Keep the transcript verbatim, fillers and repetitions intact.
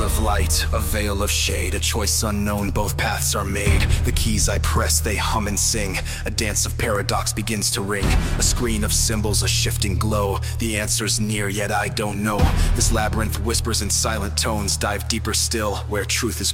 of light, a veil of shade, a choice unknown, both paths are made. The keys I press, they hum and sing. A dance of paradox begins to ring. A screen of symbols, a shifting glow. The answer's near, yet I don't know. This labyrinth whispers in silent tones. Dive deeper still, where truth is